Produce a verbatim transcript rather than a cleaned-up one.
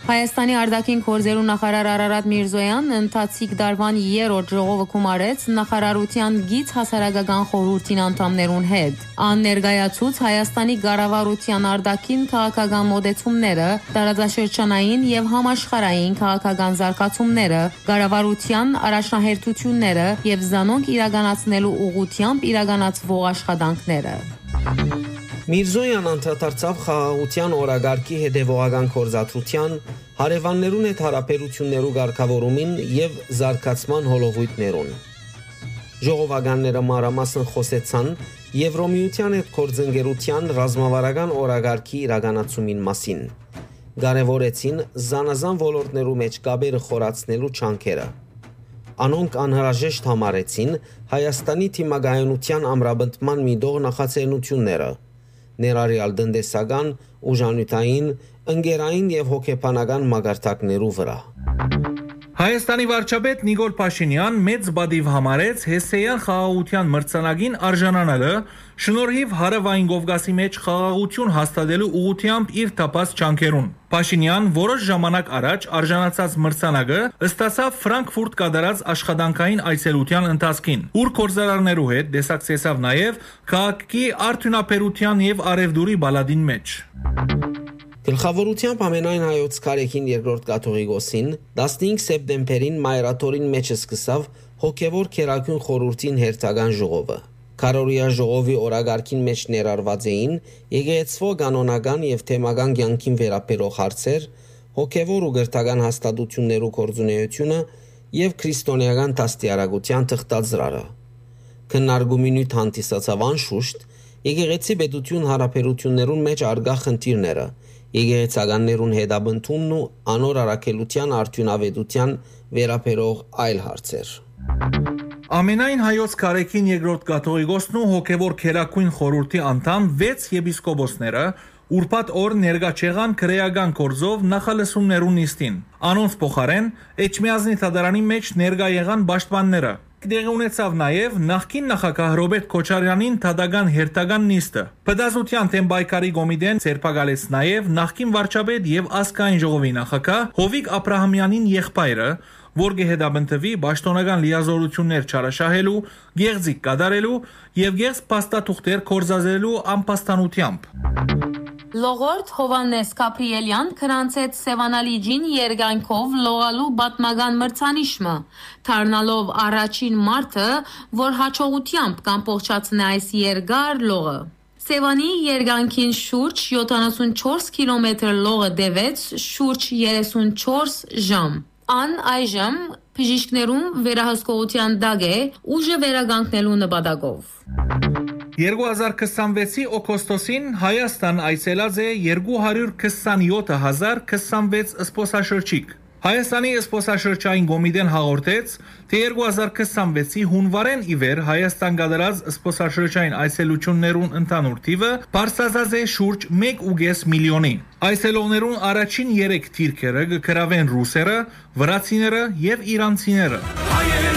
Հայաստանի արտաքին գործերու նախարար Արարատ Միրզոյան ընթացիկ դարվան երրորդ ժողովը գումարեց նախարարության գից հասարակական խորհրդին անդամներուն հետ։ Ան ներկայացուց Հայաստանի կառավարության արտաքին քաղաքական մոտեցումները, տարածաշրջանային եւ համաշխարհային քաղաքական զարգացումները, կառավարության առաջնահերթությունները եւ զանոնք իրականացնելու ուղղությամբ իրականացվող աշխատանքները։ Միրզոյան անդրադարձավ խաղաղության օրագարկի հետևողական գործադրության, հարևաններուն հետ հարաբերություններու ղեկավարումին եւ զարգացման հոլովույթներուն։ Ժողովականները մանրամասն խոսեցան Եվրոմիության հետ գործընկերության ռազմավարական օրագարկի իրականացումին մասին։ Կարևորեցին զանազան ոլորտներու մեջ կապերը խորացնելու չանքերը։ Անոնք անհրաժեշտ համարեցին Հայաստանի թիմագայունության ամրապնդման միտող նախաձեռնությունները, ներառյալ տնտեսական, ուժանյութային, ընկերային եւ հոգեբանական մակարդակներու վրա։ Հայաստանի վարչապետ Նիկոլ Փաշինյան մեծ բադիվ համարեց Հեսեյան խաղաղության մրցանակին արժանանալը շնորհիվ Հարավային Կովկասի մեջ խաղաղություն հաստատելու ուղղությամբ իր տապած չանքերուն։ Փաշինյան որոշ ժամանակ առաջ արժանացած մրցանակը ստացավ Ֆրանկֆուրտ կատարած աշխատանքային այցելության ընթացքին, ուր գործարարներու հետ դեսակցեցավ նաև քաղաքի արդյունաբերության եւ արևդուրի բալադին մեջ։ Գլխավորությամբ ամենայն հայոց կարեկին երկրորդ կաթողիկոսին տասնհինգ սեպտեմբերին մայրաթորին մեջ սկսավ հոգևոր քերակյուն խորհրդին հերթական ժողովը։ Կարորիա ժողովի օրագարկին մեջ ներառված էին եկեղեցվո կանոնական եւ թեմական կյանքին վերաբերող հարցեր, հոգևոր ու գրթական հաստատություններու կորձունեությունը եւ քրիստոնեական դաստիարակության թղթածրարը։ Քննարկումին հանդիսացավ անշուշտ եկեղեցի պետություն հարաբերություններուն մեջ արգա խնդիրները, եկեղեցականներուն հետաբնթումն ու անոր առաքելության արդյունավետության վերաբերող այլ հարցեր։ Ամենայն հայոց կարեկին երկրորդ կաթողիկոսն ու հոգևոր քերակույն խորհրդի անդամ վեց եպիսկոպոսները ուրբաթ օր ներկա չեղան քրեական կորձով նախալսումներուն նիստին։ Անոնց փոխարեն Էջմիածնի թատրոնի մեջ ներկա եղան պաշտպանները։ Տեղի ունեցավ նաև նախկին նախագահ Ռոբերտ Քոչարյանին թադական հերթական նիստը։ Բդազության թեմ բայկարի կոմիտեն ցերպակալեց նաև նախկին վարչապետ եւ ազգային ժողովի նախագահ Հովիկ Աբրահամյանին եղբայրը, որ կհետաբնթվի պաշտոնական լիազորություններ չարաշահելու, գեղձիկ կատարելու եւ գեղձ փաստաթուղթեր կորզազելու անպաստանությամբ։ Լողորդ Հովանես Կապրիելյան քրանցեց Սևանալիջին երգանքով լողալու բատմական մրցանիշը, թարնալով առաջին մարդը, որ հաջողությամբ կամփոխացնե այս երկար լողը։ Սևանի երգանքին շուրջ յոթանասունչորս կիլոմետր լողը դեվեց շուրջ երեսունչորս ժամ։ Ան այժմ բժիշկներուն վերահսկողության տակ է ուժը վերականգնելու նպատակով։ երկու հազար քսանվեցի օգոստոսին Հայաստան այցելած է երկու հարյուր քսանյոթ հազար քսանվեց սպոսաշրջիկ։ Հայաստանի սպոսաշրջային կոմիտեն հաղորդեց, թե երկու հազար քսանվեցի հունվարեն ի վեր Հայաստան կատարած սպոսաշրջային այցելություններուն ընդհանուր թիվը բարձրացած է շուրջ մեկ ու կես միլիոնի։ Այցելողներուն առաջին երեք թիրքերը կգրավեն ռուսերը, վրացիները եւ իրանցիները։